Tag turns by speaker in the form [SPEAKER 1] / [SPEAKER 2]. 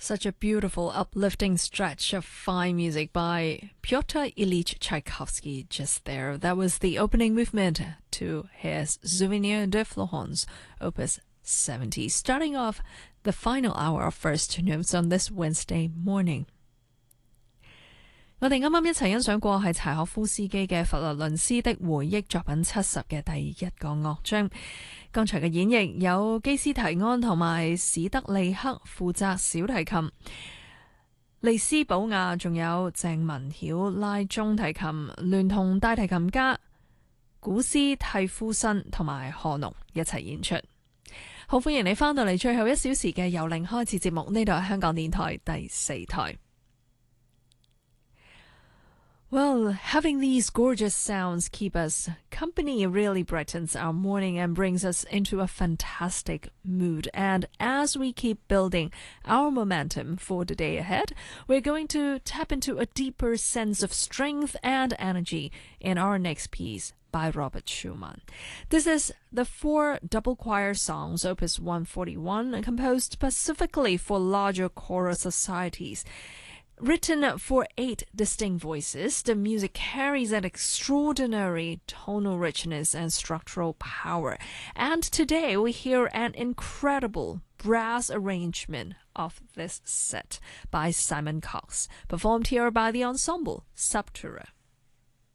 [SPEAKER 1] Such a beautiful, uplifting stretch of fine music by Pyotr Ilyich Tchaikovsky just there. That was the opening movement to his Souvenir de Florence, Opus 70, starting off the final hour of First Notes on this Wednesday morning. 我哋啱啱一齊欣賞過係柴可夫斯基嘅佛羅倫斯的回憶作品70嘅第一個樂章。剛才嘅演繹有基斯提安同埋史德利克負責小提琴，利斯寶亞仲有鄭文曉拉中提琴，聯同大提琴家古斯蒂夫森同埋賀農一齊演出。好，歡迎你返到嚟最後1小時嘅由零開始節目，呢度係香港電台第4台。Well, having these gorgeous sounds keep us company really brightens our morning and brings us into a fantastic mood. And as we keep building our momentum for the day ahead, we're going to tap into a deeper sense of strength and energy in our next piece by Robert Schumann. This is the 4 double choir songs, Opus 141, composed specifically for larger choral societies. Written for 8 distinct voices, the music carries an extraordinary tonal richness and structural power. And today we hear an incredible brass arrangement of this set by Simon Cox, performed here by the ensemble Subterra.